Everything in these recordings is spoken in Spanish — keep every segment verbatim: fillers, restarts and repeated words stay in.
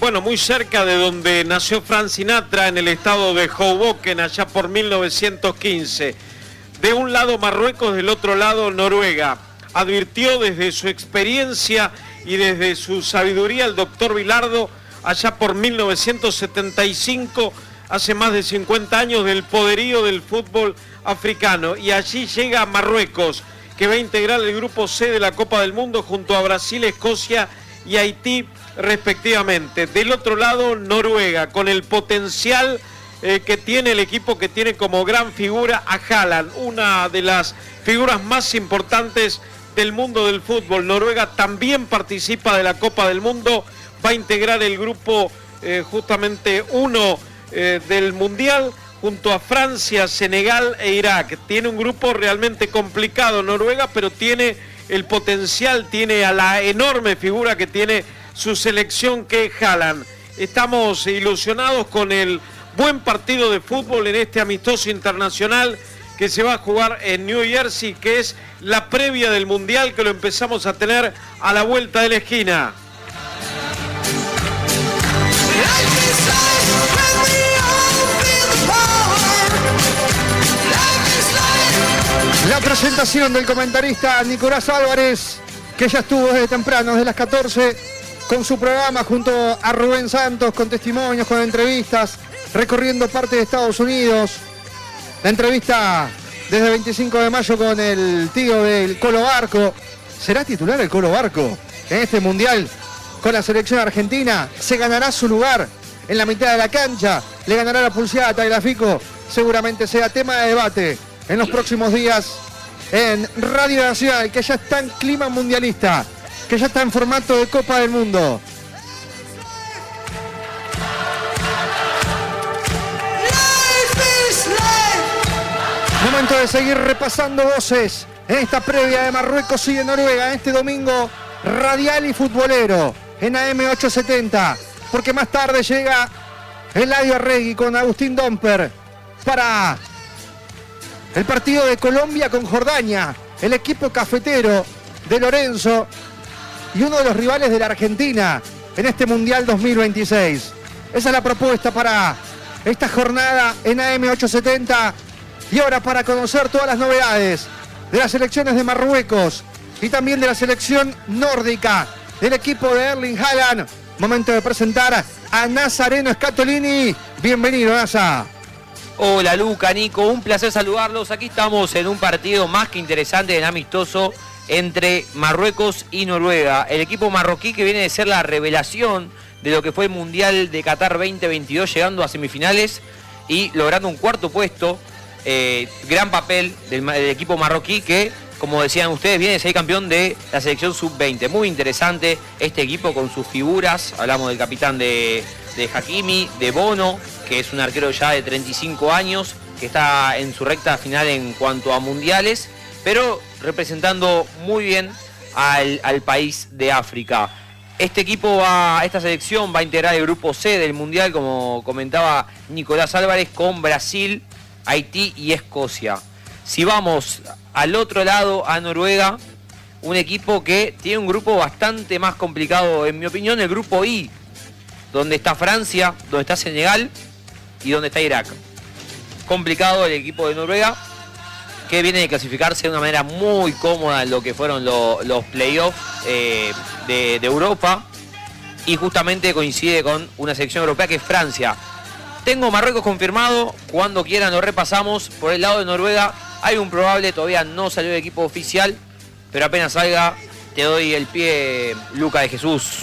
bueno, muy cerca de donde nació Frank Sinatra, en el estado de Hoboken, allá por mil novecientos quince. De un lado Marruecos, del otro lado Noruega. Advirtió desde su experiencia y desde su sabiduría el doctor Bilardo, allá por mil novecientos setenta y cinco, hace más de cincuenta años, del poderío del fútbol africano. Y allí llega Marruecos, que va a integrar el grupo C de la Copa del Mundo junto a Brasil, Escocia y Haití respectivamente. Del otro lado Noruega, con el potencial eh, que tiene el equipo, que tiene como gran figura a Haaland, una de las figuras más importantes del mundo del fútbol. Noruega también participa de la Copa del Mundo, va a integrar el grupo eh, justamente uno eh, del Mundial, junto a Francia, Senegal e Irak. Tiene un grupo realmente complicado Noruega, pero tiene el potencial, tiene a la enorme figura que tiene su selección, que es Haaland. Estamos ilusionados con el buen partido de fútbol en este amistoso internacional que se va a jugar en New Jersey, que es la previa del Mundial, que lo empezamos a tener a la vuelta de la esquina. La presentación del comentarista Nicolás Álvarez, que ya estuvo desde temprano, desde las catorce, con su programa junto a Rubén Santos, con testimonios, con entrevistas, recorriendo parte de Estados Unidos. La entrevista desde veinticinco de mayo con el tío del Colo Barco. ¿Será titular el Colo Barco en este Mundial con la selección argentina? ¿Se ganará su lugar en la mitad de la cancha? ¿Le ganará la pulseada a Tagliafico? Seguramente sea tema de debate en los próximos días en Radio Nacional, que ya está en clima mundialista, que ya está en formato de Copa del Mundo. Momento de seguir repasando voces en esta previa de Marruecos y de Noruega, en este domingo radial y futbolero en A M ochocientos setenta, porque más tarde llega Eladio Arregui con Agustín Domper para el partido de Colombia con Jordania, el equipo cafetero de Lorenzo y uno de los rivales de la Argentina en este Mundial dos mil veintiséis. Esa es la propuesta para esta jornada en A M ochocientos setenta. Y ahora, para conocer todas las novedades de las selecciones de Marruecos y también de la selección nórdica del equipo de Erling Haaland, momento de presentar a Nazareno Scatolini. Bienvenido, Nasa. Hola Luca, Nico, un placer saludarlos. Aquí estamos en un partido más que interesante, en amistoso, entre Marruecos y Noruega. El equipo marroquí, que viene de ser la revelación de lo que fue el Mundial de Qatar veinte veintidós, llegando a semifinales y logrando un cuarto puesto. Eh, gran papel del, del equipo marroquí, que, como decían ustedes, viene de ser campeón de la selección sub veinte. Muy interesante este equipo con sus figuras. Hablamos del capitán de, de Hakimi, de Bono, que es un arquero ya de treinta y cinco años, que está en su recta final en cuanto a mundiales, pero representando muy bien al, al país de África. Este equipo va, esta selección va a integrar el grupo C del Mundial, como comentaba Nicolás Álvarez, con Brasil, Haití y Escocia. Si vamos al otro lado, a Noruega, un equipo que tiene un grupo bastante más complicado, en mi opinión, el grupo I, donde está Francia, donde está Senegal y donde está Irak. Complicado el equipo de Noruega, que viene de clasificarse de una manera muy cómoda en lo que fueron lo, los playoffs eh, de, de Europa, y justamente coincide con una selección europea que es Francia. Tengo Marruecos confirmado, cuando quieran lo repasamos. Por el lado de Noruega hay un probable, todavía no salió el equipo oficial, pero apenas salga te doy el pie, Luca de Jesús.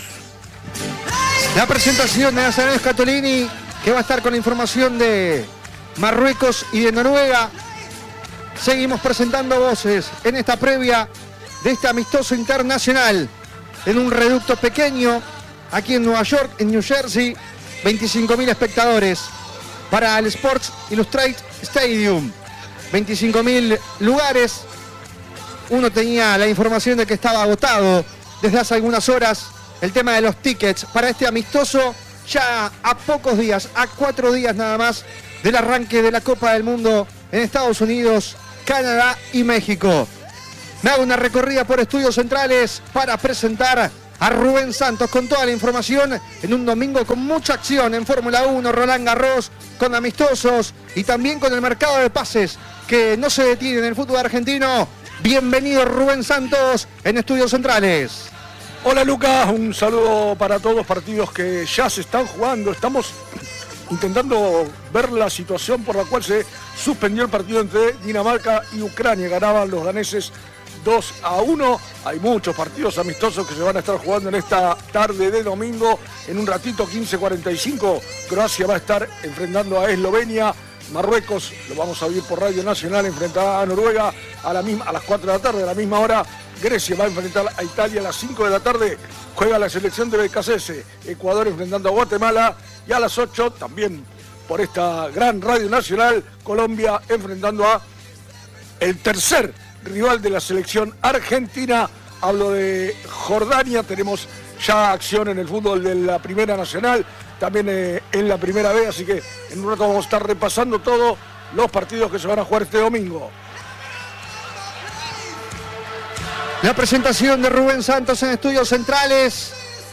La presentación de Nazareno Scatolini, que va a estar con la información de Marruecos y de Noruega. Seguimos presentando voces en esta previa de este amistoso internacional en un reducto pequeño aquí en Nueva York, en New Jersey. veinticinco mil espectadores para el Sports Illustrated Stadium. veinticinco mil lugares. Uno tenía la información de que estaba agotado desde hace algunas horas el tema de los tickets para este amistoso, ya a pocos días, a cuatro días nada más del arranque de la Copa del Mundo en Estados Unidos, Canadá y México. Me hago una recorrida por estudios centrales para presentar a Rubén Santos con toda la información en un domingo con mucha acción en Fórmula uno, Roland Garros, con amistosos y también con el mercado de pases que no se detiene en el fútbol argentino. Bienvenido Rubén Santos en Estudios Centrales. Hola Lucas, un saludo para todos, partidos que ya se están jugando. Estamos intentando ver la situación por la cual se suspendió el partido entre Dinamarca y Ucrania. Ganaban los daneses dos a uno. Hay muchos partidos amistosos que se van a estar jugando en esta tarde de domingo. En un ratito, quince cuarenta y cinco, Croacia va a estar enfrentando a Eslovenia. Marruecos, lo vamos a oír por Radio Nacional, enfrentará a Noruega a, la misma, a las cuatro de la tarde. A la misma hora, Grecia va a enfrentar a Italia a las cinco de la tarde. Juega la selección de B K C S. Ecuador enfrentando a Guatemala. Y a las ocho, también por esta gran Radio Nacional, Colombia enfrentando a el tercer rival de la selección argentina. Hablo de Jordania. Tenemos ya acción en el fútbol de la Primera Nacional, también eh, en la Primera B, así que en un rato vamos a estar repasando todos los partidos que se van a jugar este domingo. La presentación de Rubén Santos en Estudios Centrales.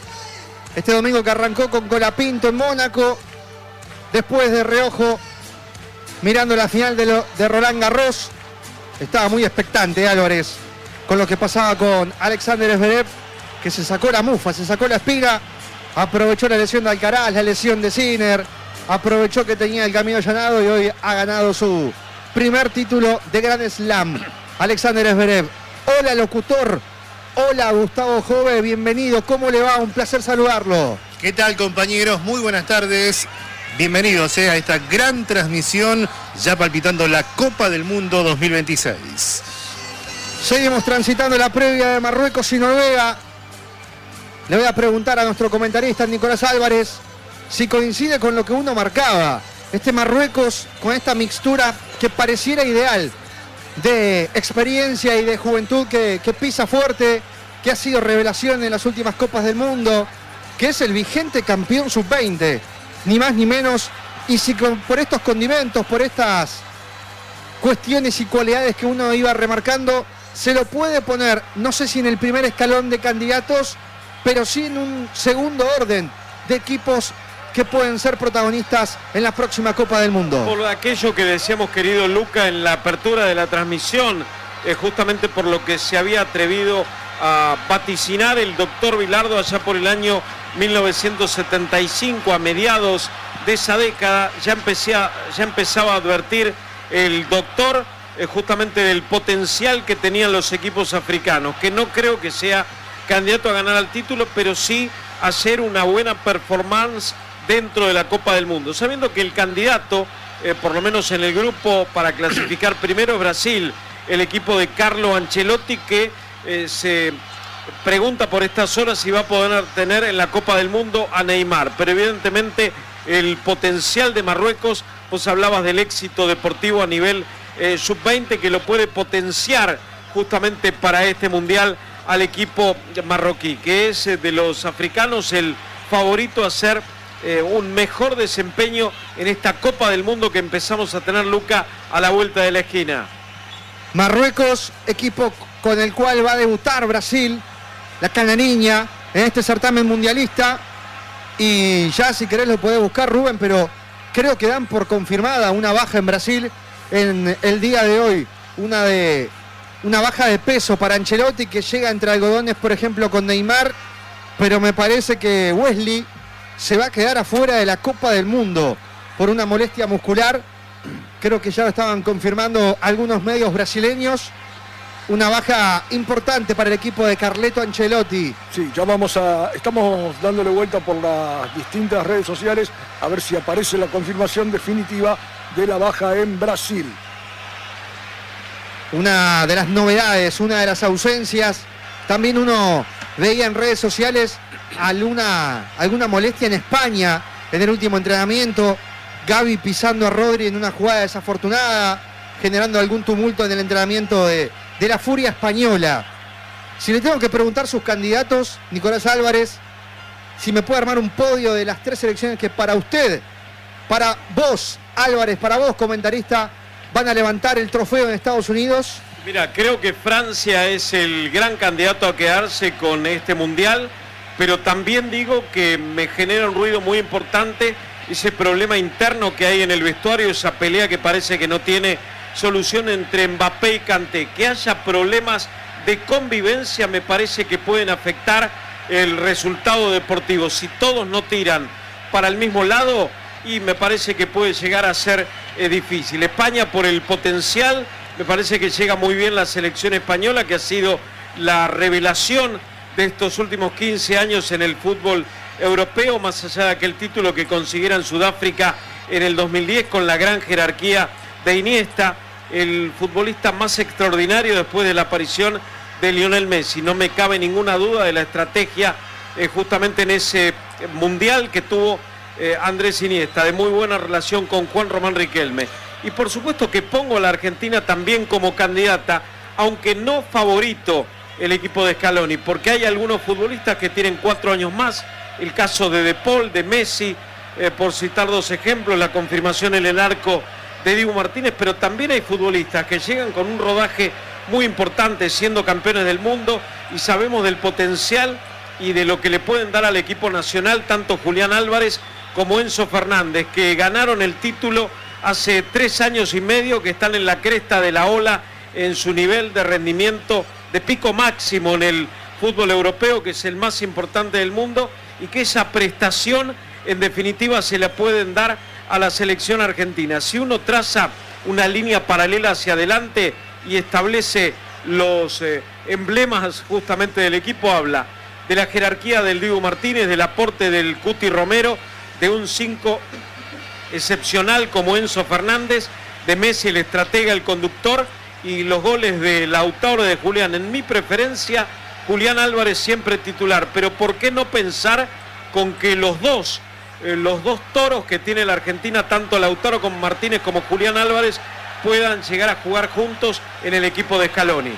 Este domingo que arrancó con Colapinto en Mónaco. Después de reojo, mirando la final de, lo, de Roland Garros. Estaba muy expectante Álvarez con lo que pasaba con Alexander Zverev, que se sacó la mufa, se sacó la espiga. Aprovechó la lesión de Alcaraz, la lesión de Sinner. Aprovechó que tenía el camino allanado y hoy ha ganado su primer título de Grand Slam. Alexander Zverev. Hola locutor, hola Gustavo Jove, bienvenido, ¿cómo le va? Un placer saludarlo. ¿Qué tal compañeros? Muy buenas tardes, bienvenidos eh, a esta gran transmisión, ya palpitando la Copa del Mundo dos mil veintiséis. Seguimos transitando la previa de Marruecos y Noruega. Le voy a preguntar a nuestro comentarista Nicolás Álvarez si coincide con lo que uno marcaba. Este Marruecos con esta mixtura que pareciera ideal de experiencia y de juventud que, que pisa fuerte, que ha sido revelación en las últimas Copas del Mundo, que es el vigente campeón sub veinte, ni más ni menos, y si con, por estos condimentos, por estas cuestiones y cualidades que uno iba remarcando, se lo puede poner, no sé si en el primer escalón de candidatos, pero sí en un segundo orden de equipos que pueden ser protagonistas en la próxima Copa del Mundo. Por aquello que decíamos, querido Luca, en la apertura de la transmisión, eh, justamente por lo que se había atrevido a vaticinar el doctor Bilardo allá por el año mil novecientos setenta y cinco, a mediados de esa década, ya, empecé a, ya empezaba a advertir el doctor eh, justamente del potencial que tenían los equipos africanos, que no creo que sea candidato a ganar al título, pero sí hacer una buena performance dentro de la Copa del Mundo, sabiendo que el candidato, eh, por lo menos en el grupo para clasificar primero, es Brasil, el equipo de Carlo Ancelotti, que eh, se pregunta por estas horas si va a poder tener en la Copa del Mundo a Neymar, pero evidentemente el potencial de Marruecos, vos hablabas del éxito deportivo a nivel eh, sub veinte, que lo puede potenciar justamente para este Mundial al equipo marroquí, que es eh, de los africanos el favorito a ser Eh, un mejor desempeño en esta Copa del Mundo que empezamos a tener, Luca, a la vuelta de la esquina. Marruecos, equipo con el cual va a debutar Brasil, la canariña, en este certamen mundialista. Y ya si querés lo podés buscar, Rubén, pero creo que dan por confirmada una baja en Brasil en el día de hoy. Una, de, una baja de peso para Ancelotti, que llega entre algodones, por ejemplo, con Neymar. Pero me parece que Wesley se va a quedar afuera de la Copa del Mundo por una molestia muscular. Creo que ya lo estaban confirmando algunos medios brasileños. Una baja importante para el equipo de Carleto Ancelotti. Sí, ya vamos a... Estamos dándole vuelta por las distintas redes sociales a ver si aparece la confirmación definitiva de la baja en Brasil. Una de las novedades, una de las ausencias. También uno veía en redes sociales alguna, alguna molestia en España en el último entrenamiento. Gavi pisando a Rodri en una jugada desafortunada, generando algún tumulto en el entrenamiento de, de la Furia Española. Si le tengo que preguntar sus candidatos, Nicolás Álvarez, si me puede armar un podio de las tres selecciones que para usted, para vos, Álvarez, para vos, comentarista, van a levantar el trofeo en Estados Unidos. Mira, creo que Francia es el gran candidato a quedarse con este Mundial. pero también digo que me genera un ruido muy importante ese problema interno que hay en el vestuario, esa pelea que parece que no tiene solución entre Mbappé y Kanté. Que haya problemas de convivencia me parece que pueden afectar el resultado deportivo. Si todos no tiran para el mismo lado, y me parece que puede llegar a ser eh, difícil. España, por el potencial, me parece que llega muy bien la selección española, que ha sido la revelación de estos últimos quince años en el fútbol europeo, más allá de aquel título que consiguiera en Sudáfrica en el dos mil diez con la gran jerarquía de Iniesta, el futbolista más extraordinario después de la aparición de Lionel Messi. No me cabe ninguna duda de la estrategia eh, justamente en ese mundial que tuvo eh, Andrés Iniesta, de muy buena relación con Juan Román Riquelme. Y por supuesto que pongo a la Argentina también como candidata, aunque no favorito el equipo de Scaloni, porque hay algunos futbolistas que tienen cuatro años más, el caso de De Paul, de Messi, eh, por citar dos ejemplos, la confirmación en el arco de Dibu Martínez, pero también hay futbolistas que llegan con un rodaje muy importante, siendo campeones del mundo, y sabemos del potencial y de lo que le pueden dar al equipo nacional, tanto Julián Álvarez como Enzo Fernández, que ganaron el título hace tres años y medio, que están en la cresta de la ola en su nivel de rendimiento de pico máximo en el fútbol europeo, que es el más importante del mundo, y que esa prestación en definitiva se la pueden dar a la selección argentina. Si uno traza una línea paralela hacia adelante y establece los eh, emblemas justamente del equipo, habla de la jerarquía del Dibu Martínez, del aporte del Cuti Romero, de un cinco excepcional como Enzo Fernández, de Messi el estratega, el conductor, y los goles de Lautaro, de Julián. En mi preferencia, Julián Álvarez siempre titular, pero ¿por qué no pensar con que los dos, eh, los dos toros que tiene la Argentina, tanto Lautaro como Martínez como Julián Álvarez, puedan llegar a jugar juntos en el equipo de Scaloni?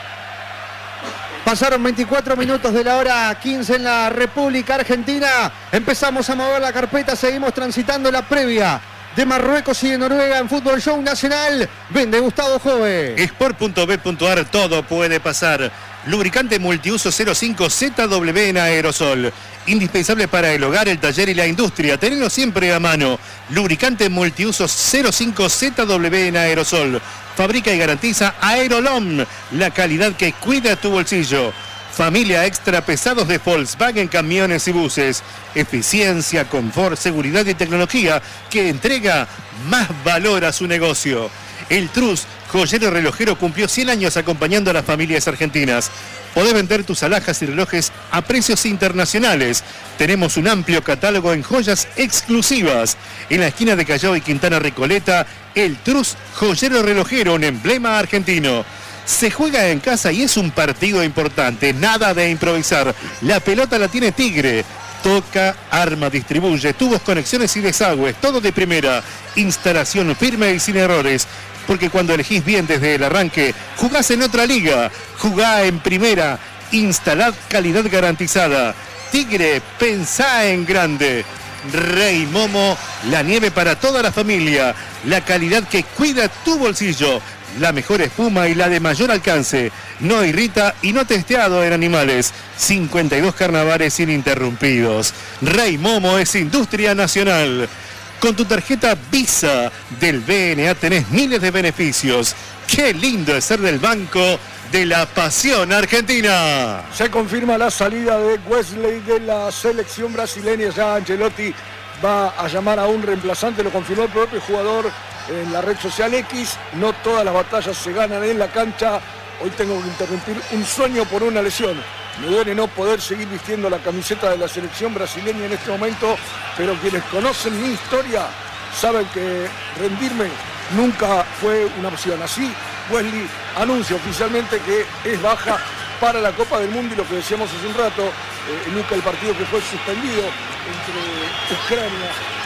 Pasaron veinticuatro minutos de la hora quince en la República Argentina. Empezamos a mover la carpeta, seguimos transitando la previa de Marruecos y de Noruega en Fútbol Show Nacional. Vende Gustavo Jove. Sport punto b punto a r, todo puede pasar. Lubricante multiuso cero cinco Z W en aerosol. Indispensable para el hogar, el taller y la industria. Tenelo siempre a mano. Lubricante multiuso cero cinco Z W en aerosol. Fabrica y garantiza Aerolom, la calidad que cuida tu bolsillo. Familia extra pesados de Volkswagen Camiones y Buses. Eficiencia, confort, seguridad y tecnología que entrega más valor a su negocio. El Trus, joyero relojero, cumplió cien años acompañando a las familias argentinas. Podés vender tus alhajas y relojes a precios internacionales. Tenemos un amplio catálogo en joyas exclusivas. En la esquina de Callao y Quintana Recoleta, el Trus, joyero relojero, un emblema argentino. Se juega en casa y es un partido importante, nada de improvisar. La pelota la tiene Tigre. Toca, arma, distribuye, tubos, conexiones y desagües, todo de primera. Instalación firme y sin errores. Porque cuando elegís bien desde el arranque, jugás en otra liga. Jugá en primera. Instalad calidad garantizada. Tigre, pensá en grande. Rey Momo, la nieve para toda la familia. La calidad que cuida tu bolsillo. La mejor espuma y la de mayor alcance. No irrita y no testeado en animales. cincuenta y dos carnavales ininterrumpidos. Rey Momo es industria nacional. Con tu tarjeta Visa del B N A tenés miles de beneficios. Qué lindo es ser del banco de la pasión argentina. Se confirma la salida de Wesley de la selección brasileña. Ya Ancelotti va a llamar a un reemplazante, lo confirmó el propio jugador en la red social X. No todas las batallas se ganan en la cancha. Hoy tengo que interrumpir un sueño por una lesión. Me duele no poder seguir vistiendo la camiseta de la selección brasileña en este momento, pero quienes conocen mi historia saben que rendirme nunca fue una opción. Así, Wesley anuncia oficialmente que es baja para la Copa del Mundo, y lo que decíamos hace un rato, eh, nunca el partido que fue suspendido entre Ucrania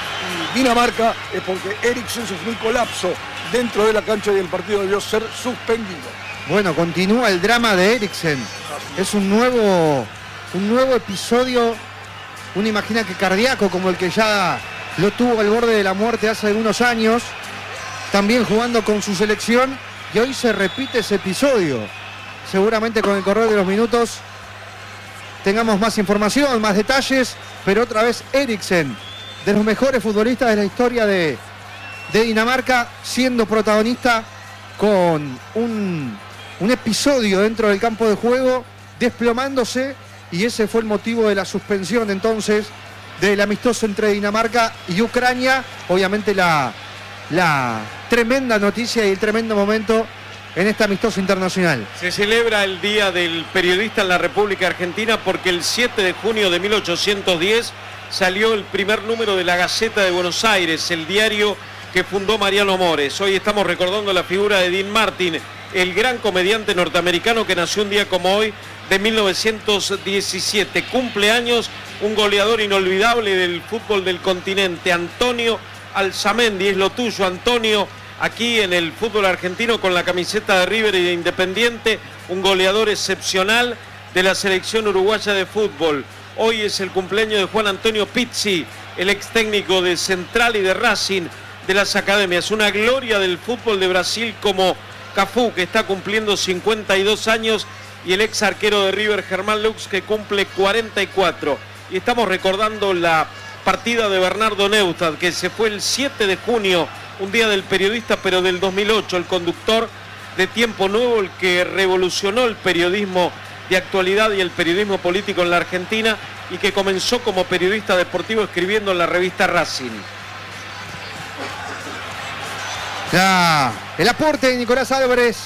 y Dinamarca es porque Eriksen sufrió un colapso dentro de la cancha y el partido debió ser suspendido. Bueno, continúa el drama de Eriksen. Es un nuevo, un nuevo episodio, uno imagina que cardíaco, como el que ya lo tuvo al borde de la muerte hace algunos años, también jugando con su selección, y hoy se repite ese episodio. Seguramente con el correr de los minutos tengamos más información, más detalles, pero otra vez Eriksen, de los mejores futbolistas de la historia de, de Dinamarca, siendo protagonista con un, un episodio dentro del campo de juego, desplomándose, y ese fue el motivo de la suspensión entonces del amistoso entre Dinamarca y Ucrania. Obviamente la, la tremenda noticia y el tremendo momento en este amistoso internacional. Se celebra el Día del Periodista en la República Argentina porque el siete de junio de mil ochocientos diez salió el primer número de la Gaceta de Buenos Aires, el diario que fundó Mariano Mores. Hoy estamos recordando la figura de Dean Martin, el gran comediante norteamericano que nació un día como hoy de mil novecientos diecisiete. Cumpleaños un goleador inolvidable del fútbol del continente, Antonio Alzamendi. Es lo tuyo, Antonio, aquí en el fútbol argentino con la camiseta de River y de Independiente, un goleador excepcional de la selección uruguaya de fútbol. Hoy es el cumpleaños de Juan Antonio Pizzi, el ex técnico de Central y de Racing, de las academias. Una gloria del fútbol de Brasil como Cafú, que está cumpliendo cincuenta y dos años, y el ex arquero de River, Germán Lux, que cumple cuarenta y cuatro. Y estamos recordando la partida de Bernardo Neustadt, que se fue el siete de junio, un día del periodista, pero del dos mil ocho, el conductor de Tiempo Nuevo, el que revolucionó el periodismo de actualidad y el periodismo político en la Argentina, y que comenzó como periodista deportivo escribiendo en la revista Racing. Ya, el aporte de Nicolás Álvarez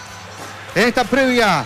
en esta previa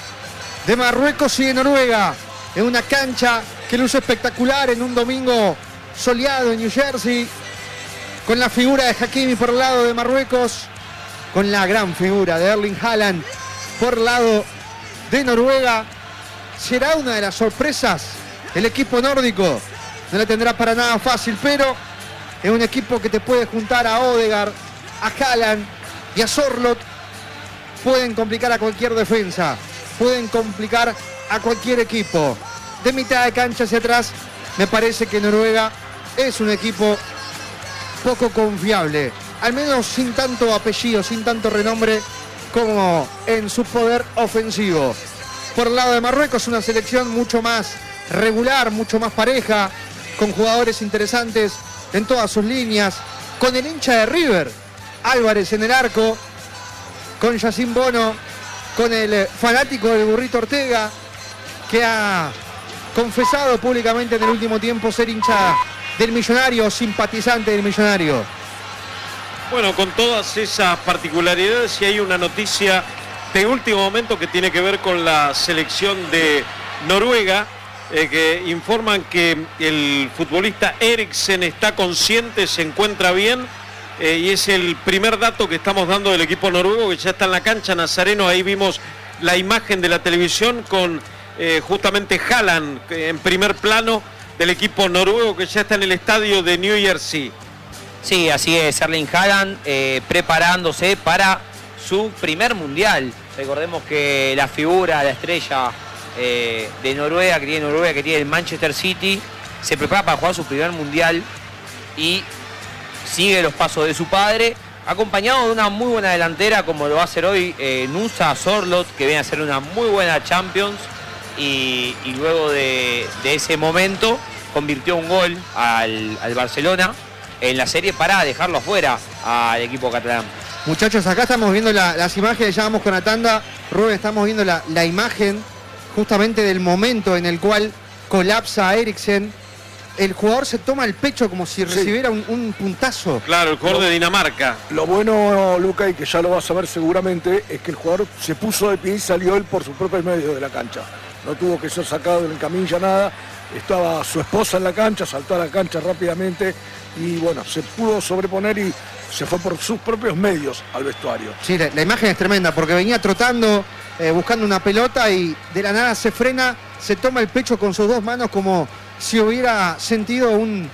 de Marruecos y de Noruega, en una cancha que luce espectacular en un domingo soleado en New Jersey, con la figura de Hakimi por el lado de Marruecos, con la gran figura de Erling Haaland por el lado de Noruega. Será una de las sorpresas. El equipo nórdico no la tendrá para nada fácil, pero es un equipo que te puede juntar a Odegaard, a Haaland y a Sorloth. Pueden complicar a cualquier defensa, pueden complicar a cualquier equipo. De mitad de cancha hacia atrás, me parece que Noruega es un equipo poco confiable, al menos sin tanto apellido, sin tanto renombre como en su poder ofensivo. Por el lado de Marruecos, una selección mucho más regular, mucho más pareja, con jugadores interesantes en todas sus líneas, con el hincha de River, Álvarez en el arco, con Yacine Bono, con el fanático del Burrito Ortega, que ha confesado públicamente en el último tiempo ser hincha del Millonario, simpatizante del Millonario. Bueno, con todas esas particularidades, y hay una noticia de último momento que tiene que ver con la selección de Noruega, eh, que informan que el futbolista Eriksen está consciente, se encuentra bien, eh, y es el primer dato que estamos dando del equipo noruego, que ya está en la cancha. Nazareno, ahí vimos la imagen de la televisión con eh, justamente Haaland en primer plano del equipo noruego, que ya está en el estadio de New Jersey. Sí, así es, Erling Haaland eh, preparándose para su primer mundial. Recordemos que la figura, la estrella eh, de Noruega, que tiene Noruega, que tiene el Manchester City, se prepara para jugar su primer mundial y sigue los pasos de su padre, acompañado de una muy buena delantera, como lo va a hacer hoy eh, Nusa Sorloth, que viene a ser una muy buena Champions, y, y luego de, de ese momento convirtió un gol al, al Barcelona en la serie para dejarlo afuera al equipo catalán. Muchachos, acá estamos viendo la, las imágenes, ya vamos con la tanda. Rubén, estamos viendo la, la imagen justamente del momento en el cual colapsa Eriksen. El jugador se toma el pecho como si recibiera sí. un, un puntazo. Claro, el jugador lo, de Dinamarca. Lo bueno, Luca, y que ya lo vas a ver seguramente, es que el jugador se puso de pie y salió él por sus propios medios de la cancha. No tuvo que ser sacado en el camilla, nada. Estaba su esposa en la cancha, saltó a la cancha rápidamente y bueno, se pudo sobreponer y se fue por sus propios medios al vestuario. Sí, la, la imagen es tremenda porque venía trotando, eh, buscando una pelota y de la nada se frena, se toma el pecho con sus dos manos como si hubiera sentido un,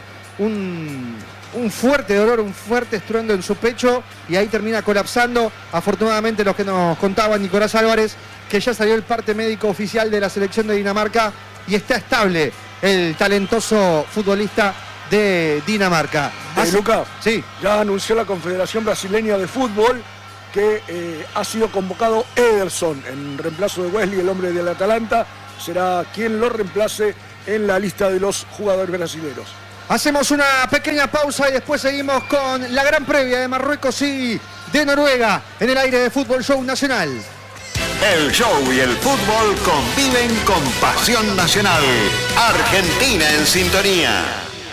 un, un fuerte dolor, un fuerte estruendo en su pecho, y ahí termina colapsando. Afortunadamente, los que nos contaba Nicolás Álvarez, que ya salió el parte médico oficial de la selección de Dinamarca y está estable el talentoso futbolista de Dinamarca. Eh, Luca, sí. Ya anunció la Confederación Brasileña de Fútbol que eh, ha sido convocado Ederson en reemplazo de Wesley, el hombre del Atalanta. será quien lo reemplace en la lista de los jugadores brasileños. Hacemos una pequeña pausa y después seguimos con la gran previa de Marruecos y de Noruega en el aire de Fútbol Show Nacional. El show y el fútbol conviven con pasión nacional. Argentina en sintonía.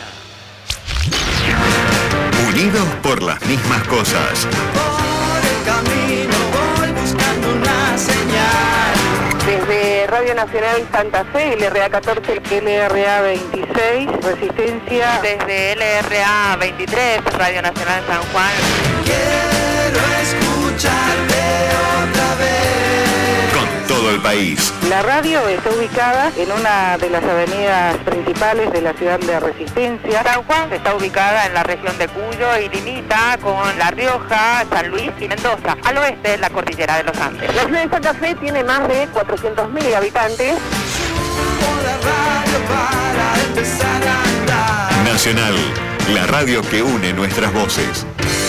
Unidos por las mismas cosas. Por el camino voy buscando una señal. Desde Radio Nacional Santa Fe, L R A catorce, L R A veintiséis, Resistencia. Desde L R A veintitrés, Radio Nacional San Juan. Quiero escucharte otra vez. Con todo el país. La radio está ubicada en una de las avenidas principales de la ciudad de Resistencia. San Juan está ubicada en la región de Cuyo y limita con La Rioja, San Luis y Mendoza. Al oeste, la cordillera de los Andes. La ciudad de Santa Fe tiene más de cuatrocientos mil habitantes. Subo la radio para empezar a andar. Nacional, la radio que une nuestras voces.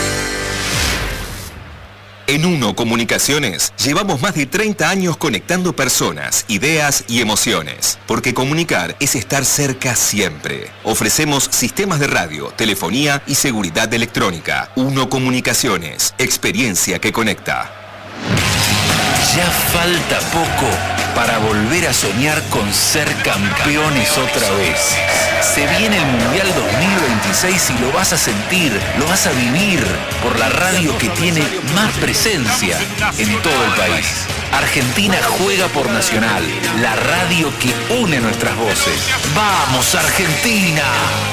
En Uno Comunicaciones llevamos más de treinta años conectando personas, ideas y emociones. Porque comunicar es estar cerca siempre. Ofrecemos sistemas de radio, telefonía y seguridad electrónica. Uno Comunicaciones, experiencia que conecta. Ya falta poco para volver a soñar con ser campeones otra vez. Se viene el Mundial dos mil veintiséis y lo vas a sentir, lo vas a vivir por la radio que tiene más presencia en todo el país. Argentina juega por Nacional, la radio que une nuestras voces. ¡Vamos, Argentina!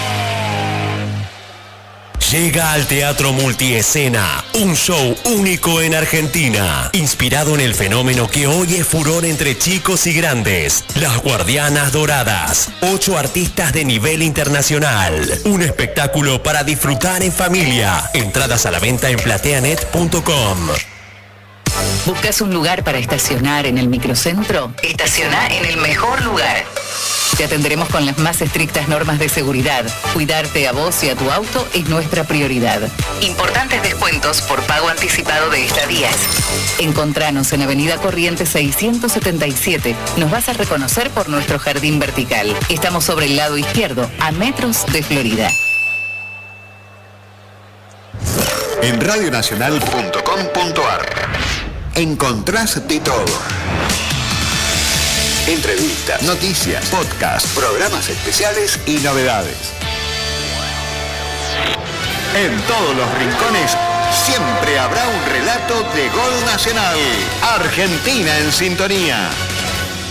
Llega al Teatro Multiescena, un show único en Argentina, inspirado en el fenómeno que hoy es furor entre chicos y grandes, Las Guardianas Doradas, ocho artistas de nivel internacional, un espectáculo para disfrutar en familia, entradas a la venta en plateanet punto com. ¿Buscas un lugar para estacionar en el microcentro? Estaciona en el mejor lugar. Te atenderemos con las más estrictas normas de seguridad. Cuidarte a vos y a tu auto es nuestra prioridad. Importantes descuentos por pago anticipado de estadías. Encontranos en Avenida Corrientes seiscientos setenta y siete. Nos vas a reconocer por nuestro jardín vertical. Estamos sobre el lado izquierdo, a metros de Florida. En radionacional punto com punto ar encontrás de todo. Entrevistas, noticias, podcasts, programas especiales y novedades. En todos los rincones siempre habrá un relato de gol nacional. Argentina en sintonía.